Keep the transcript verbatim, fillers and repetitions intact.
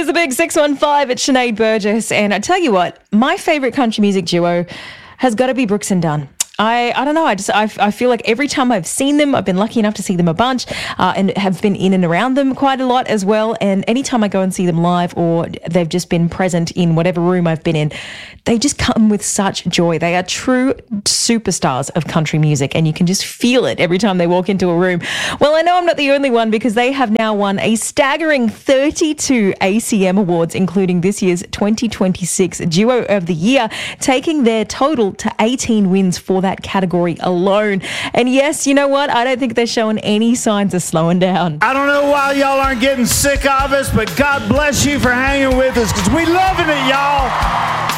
the big six one five at Sinead Burgess. And I tell you what, my favourite country music duo has got to be Brooks and Dunn. I, I don't know. I just I, I feel like every time I've seen them, I've been lucky enough to see them a bunch uh, and have been in and around them quite a lot as well. And anytime I go and see them live or they've just been present in whatever room I've been in, they just come with such joy. They are true superstars of country music and you can just feel it every time they walk into a room. Well, I know I'm not the only one because they have now won a staggering thirty-two A C M awards, including this year's twenty twenty-six Duo of the Year, taking their total to eighteen wins for that category alone. And yes, you know what? I don't think they're showing any signs of slowing down. I don't know why y'all aren't getting sick of us, but God bless you for hanging with us because we loving it, y'all.